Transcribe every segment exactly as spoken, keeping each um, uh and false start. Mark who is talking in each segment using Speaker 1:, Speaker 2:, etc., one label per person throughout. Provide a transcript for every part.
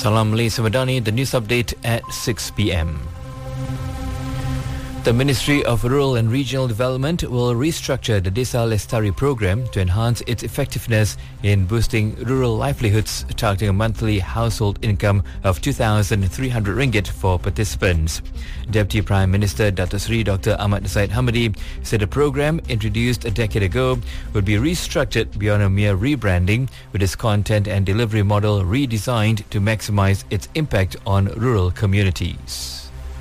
Speaker 1: Salam Malaysia Madani, the news update at six p.m. The Ministry of Rural and Regional Development will restructure the Desa Lestari program to enhance its effectiveness in boosting rural livelihoods, targeting a monthly household income of two thousand three hundred ringgit for participants. Deputy Prime Minister Dato Seri Doctor Ahmad Zahid Hamidi said the program, introduced a decade ago, would be restructured beyond a mere rebranding, with its content and delivery model redesigned to maximize its impact on rural communities.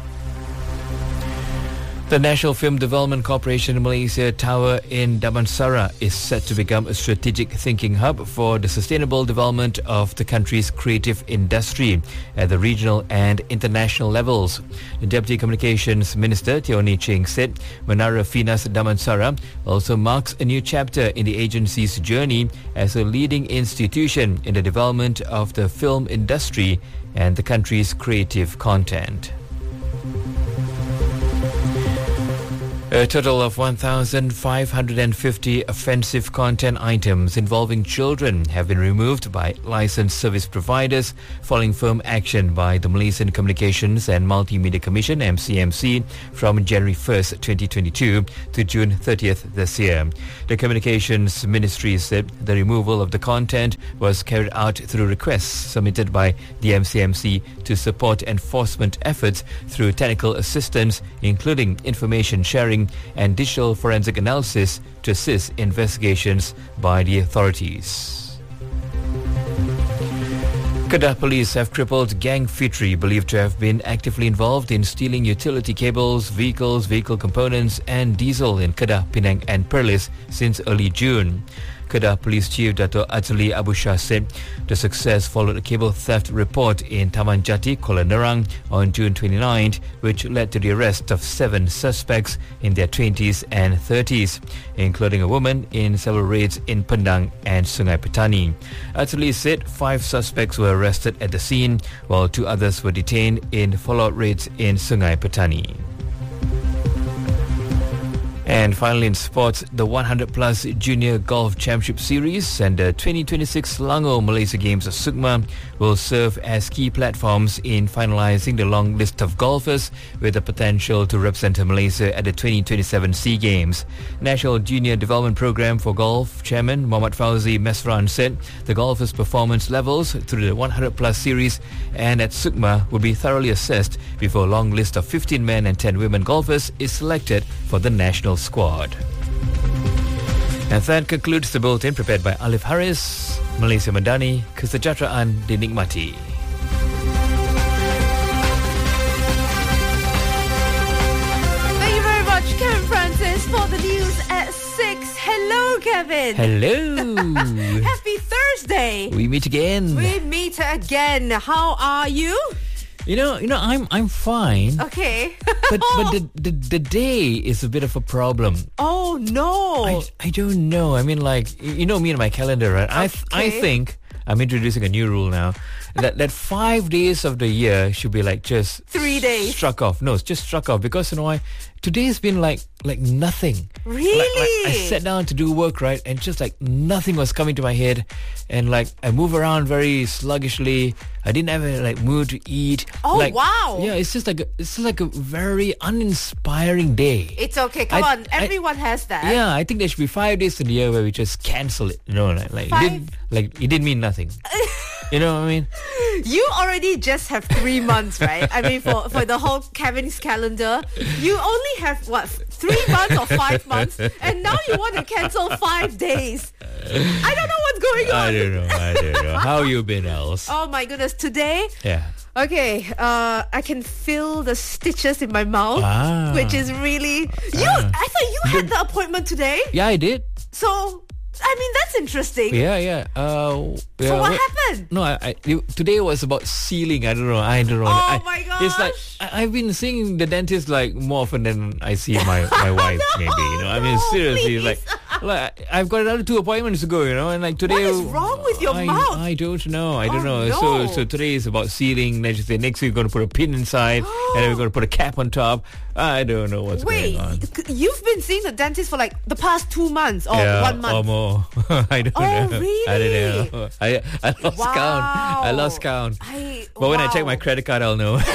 Speaker 1: The National Film Development Corporation Malaysia Tower in Damansara is set to become a strategic thinking hub for the sustainable development of the country's creative industry at the regional and international levels. The Deputy Communications Minister Teoni Cheng said Menara Finas Damansara also marks a new chapter in the agency's journey as a leading institution in the development of the film industry and the country's creative content. A total of one thousand five hundred fifty offensive content items involving children have been removed by licensed service providers following firm action by the Malaysian Communications and Multimedia Commission M C M C from January first, twenty twenty-two to June thirtieth this year. The Communications Ministry said the removal of the content was carried out through requests submitted by the M C M C to support enforcement efforts through technical assistance, including information sharing and digital forensic analysis to assist investigations by the authorities. Kedah Police have crippled gang Fitri believed to have been actively involved in stealing utility cables, vehicles, vehicle components and diesel in Kedah, Penang and Perlis since early June. Kedah Police Chief Dato Azli Abu Shah said the success followed a cable theft report in Taman Jati, Kuala Nerang on June twenty-ninth, which led to the arrest of seven suspects in their twenties and thirties, including a woman, in several raids in Pendang and Sungai Petani. Azli said five suspects were arrested at the scene, while two others were detained in follow-up raids in Sungai Petani. And finally in sports, the one hundred plus Junior Golf Championship Series and the twenty twenty-six Selangor Malaysia Games of SUGMA will serve as key platforms in finalising the long list of golfers with the potential to represent Malaysia at the twenty twenty-seven SEA Games. National Junior Development Programme for Golf Chairman Muhammad Fauzi Mesran said the golfers' performance levels through the one hundred plus series and at SUGMA will be thoroughly assessed before a long list of fifteen men and ten women golfers is selected for the national squad. And that concludes the bulletin prepared by Alif Haris. Malaysia Madani, kesejahteraan dinikmati.
Speaker 2: Thank you very much, Kevin Francis, for the news at six. Hello, Kevin.
Speaker 1: Hello.
Speaker 2: Happy Thursday.
Speaker 1: We meet again.
Speaker 2: We meet again. How are you?
Speaker 1: You know, you know, I'm I'm fine.
Speaker 2: Okay.
Speaker 1: But but the, the the day is a bit of a problem.
Speaker 2: Oh no.
Speaker 1: I, I don't know. I mean, like, you know me and my calendar, right? I th- I
Speaker 2: Okay.
Speaker 1: think I'm introducing a new rule now. that that five days of the year should be like just
Speaker 2: Three days.
Speaker 1: struck off. No, it's just struck off because you know why? Today's been like like nothing.
Speaker 2: Really?
Speaker 1: Like, like I sat down to do work, right, and just like nothing was coming to my head, and like I move around very sluggishly. I didn't have a like mood to eat.
Speaker 2: Oh,
Speaker 1: like,
Speaker 2: wow.
Speaker 1: Yeah, it's just like a, it's just like a very uninspiring day.
Speaker 2: It's okay. Come
Speaker 1: I-
Speaker 2: on.
Speaker 1: I-
Speaker 2: Everyone has that.
Speaker 1: Yeah, I think there should be five days in the year where we just cancel it. You know, like, like it
Speaker 2: Five?
Speaker 1: didn't like it didn't mean nothing. You know what I mean?
Speaker 2: You already just have three months, right? I mean, for, for the whole Kevin's calendar, you only have, what, three months or five months? And now you want to cancel five days. I don't know what's going on.
Speaker 1: I don't know. I don't know. How you been else?
Speaker 2: Oh my goodness. Today,
Speaker 1: Yeah.
Speaker 2: okay, uh, I can feel the stitches in my mouth,
Speaker 1: Ah.
Speaker 2: which is really... You, I thought you had the appointment today.
Speaker 1: Yeah, I did.
Speaker 2: So, I mean, that's interesting.
Speaker 1: Yeah, yeah. Uh, yeah
Speaker 2: So what
Speaker 1: wait-
Speaker 2: happened?
Speaker 1: No, I, I, it- today was about sealing. I don't know. I don't know.
Speaker 2: Oh
Speaker 1: I,
Speaker 2: my
Speaker 1: It's like
Speaker 2: gosh.
Speaker 1: I, I've been seeing the dentist like more often than I see my, my wife.
Speaker 2: No,
Speaker 1: maybe you know. I mean,
Speaker 2: no,
Speaker 1: seriously,
Speaker 2: please.
Speaker 1: like like I've got another two appointments to go. You know, and like today.
Speaker 2: What is wrong with your
Speaker 1: I,
Speaker 2: mouth?
Speaker 1: I don't know. I don't
Speaker 2: Oh,
Speaker 1: know.
Speaker 2: no.
Speaker 1: So so today is about sealing. Next say next week we're going to put a pin inside, and then we're going to put a cap on top. I don't know what's
Speaker 2: Wait,
Speaker 1: going on.
Speaker 2: c- you've been seeing the dentist for like the past two months or
Speaker 1: Yeah,
Speaker 2: one month.
Speaker 1: or more. I don't
Speaker 2: Oh,
Speaker 1: know. I
Speaker 2: really?
Speaker 1: don't know. I I lost
Speaker 2: Wow.
Speaker 1: count. I lost count.
Speaker 2: I
Speaker 1: But when I check
Speaker 2: Wow.
Speaker 1: my credit card, I'll know.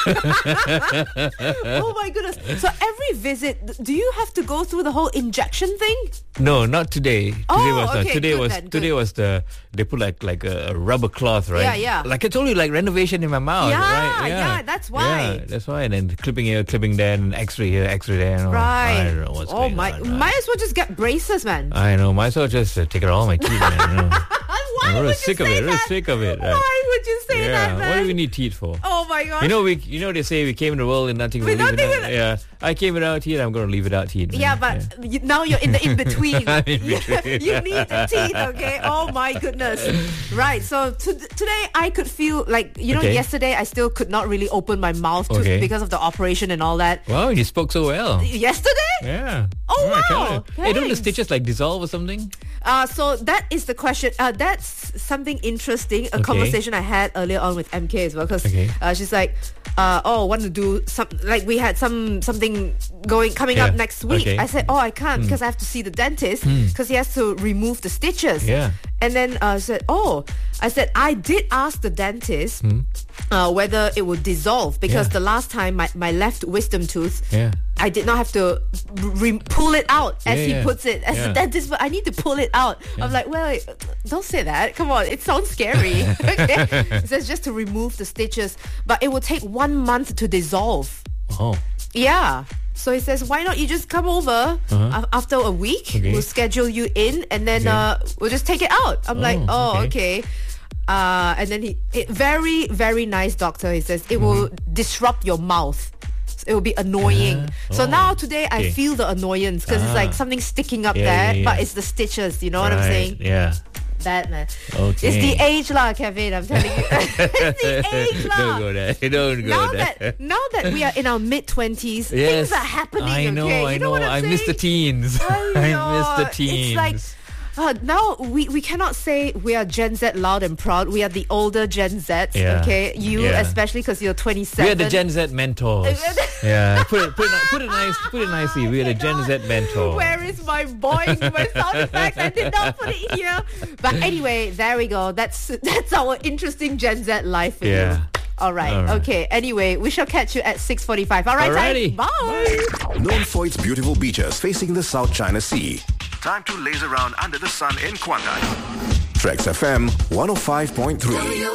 Speaker 2: Oh my goodness. So every visit, do you have to go through the whole injection thing?
Speaker 1: No, not today. Today
Speaker 2: Oh,
Speaker 1: was not.
Speaker 2: okay,
Speaker 1: Today
Speaker 2: good
Speaker 1: was
Speaker 2: then,
Speaker 1: today
Speaker 2: good.
Speaker 1: was the they put like like a rubber cloth, right?
Speaker 2: Yeah, yeah.
Speaker 1: Like I told you, like renovation in my mouth,
Speaker 2: Yeah,
Speaker 1: right?
Speaker 2: yeah, that's why.
Speaker 1: Yeah, that's why. And then clipping here, clipping there, and X-ray here, X-ray there. And all.
Speaker 2: Right.
Speaker 1: I don't know what's
Speaker 2: oh
Speaker 1: going
Speaker 2: my,
Speaker 1: on. right?
Speaker 2: might as well just get braces, man.
Speaker 1: I know. Might as well just uh, take it all my teeth. Man, you know.
Speaker 2: Why
Speaker 1: I'm
Speaker 2: would
Speaker 1: real
Speaker 2: you
Speaker 1: sick
Speaker 2: say
Speaker 1: of it. Real
Speaker 2: that?
Speaker 1: sick of it. Right?
Speaker 2: Why would you say
Speaker 1: Yeah.
Speaker 2: that, man?
Speaker 1: What do we need teeth for?
Speaker 2: Oh my gosh.
Speaker 1: You know, we you know they say we came in the world and nothing.
Speaker 2: With
Speaker 1: we'll leave it
Speaker 2: nothing
Speaker 1: out.
Speaker 2: will-
Speaker 1: Yeah, I came without teeth. I'm going to leave it out teeth. Man.
Speaker 2: Yeah, but you, now you're in the in between.
Speaker 1: I'm in between.
Speaker 2: You need the teeth, okay? Oh my goodness. Right. So to, today I could feel like you know
Speaker 1: Okay.
Speaker 2: yesterday I still could not really open my mouth to,
Speaker 1: Okay.
Speaker 2: because of the operation and all that.
Speaker 1: Wow, you spoke so well.
Speaker 2: Yesterday?
Speaker 1: Yeah.
Speaker 2: Oh,
Speaker 1: All right,
Speaker 2: wow.
Speaker 1: tell me. Hey, don't the
Speaker 2: Thanks.
Speaker 1: stitches like dissolve or something?
Speaker 2: Uh, so that is the question. Uh, that's something interesting. A
Speaker 1: Okay.
Speaker 2: conversation I had earlier on with M K as well, because
Speaker 1: Okay.
Speaker 2: uh, she's like, uh, "Oh, want to do some like we had some something going coming up
Speaker 1: Yeah.
Speaker 2: next week."
Speaker 1: Okay.
Speaker 2: I said, "Oh, I can't because I have to see the dentist because he has to remove the stitches."
Speaker 1: Yeah.
Speaker 2: And then uh, I said, "Oh," I said, "I did ask the dentist uh, whether it would dissolve because
Speaker 1: Yeah.
Speaker 2: the last time my, my left wisdom tooth."
Speaker 1: Yeah.
Speaker 2: I did not have to re- pull it out, as
Speaker 1: Yeah,
Speaker 2: he
Speaker 1: yeah.
Speaker 2: puts it. As
Speaker 1: Yeah.
Speaker 2: the dentist, but I need to pull it out. I'm like, well, don't say that. Come on, it sounds scary. Okay? It says just to remove the stitches, but it will take one month to dissolve.
Speaker 1: Oh.
Speaker 2: Yeah. So he says, why not you just come over
Speaker 1: Uh-huh.
Speaker 2: a- after a week?
Speaker 1: Okay.
Speaker 2: We'll schedule you in, and then
Speaker 1: Okay.
Speaker 2: uh, we'll just take it out. I'm like,
Speaker 1: Oh,
Speaker 2: oh,
Speaker 1: okay.
Speaker 2: okay. Uh, and then he, it, very, very nice doctor. He says it will disrupt your mouth. It will be annoying.
Speaker 1: Uh,
Speaker 2: so
Speaker 1: oh,
Speaker 2: now today I
Speaker 1: okay.
Speaker 2: feel the annoyance because it's
Speaker 1: Ah.
Speaker 2: like something sticking up
Speaker 1: Yeah,
Speaker 2: there,
Speaker 1: yeah, yeah.
Speaker 2: but it's the stitches. You know what I'm
Speaker 1: Right,
Speaker 2: saying?
Speaker 1: Yeah.
Speaker 2: That man.
Speaker 1: Okay.
Speaker 2: It's the age lah, Kevin. I'm telling you. It's the age lah.
Speaker 1: Don't go there. Don't go
Speaker 2: Now
Speaker 1: there.
Speaker 2: that now that we are in our mid twenties,
Speaker 1: Yes.
Speaker 2: things are happening.
Speaker 1: I know,
Speaker 2: okay?
Speaker 1: I
Speaker 2: You know,
Speaker 1: know.
Speaker 2: what I'm
Speaker 1: I
Speaker 2: saying?
Speaker 1: miss the teens. I miss the teens.
Speaker 2: It's like uh, now we, we cannot say we are Gen Z loud and proud. We are the older Gen Zs.
Speaker 1: Yeah.
Speaker 2: Okay, you
Speaker 1: Yeah.
Speaker 2: especially because you're twenty-seven.
Speaker 1: We are the Gen Z mentors. yeah. Put it, put it, put it nice. Put it nicely. We are the Gen Z mentors.
Speaker 2: Where is my boing, my sound effects? I did not put it here. But anyway, there we go. That's that's our interesting Gen Z life for
Speaker 1: Yeah.
Speaker 2: you. All right.
Speaker 1: All right.
Speaker 2: Okay. Anyway, we shall catch you at six forty-five. All right,
Speaker 1: Alrighty.
Speaker 2: guys. Bye.
Speaker 3: Known for its beautiful beaches facing the South China Sea. Time to laze around under the sun in Kuantan. Trax F M one oh five point three.